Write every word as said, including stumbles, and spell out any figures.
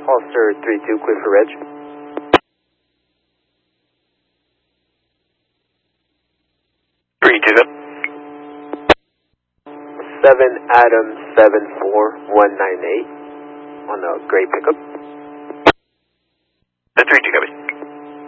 Holster three two, clear for reg. three two, go. seven Adam seven four one nine eight on a gray pickup. The three two, copy.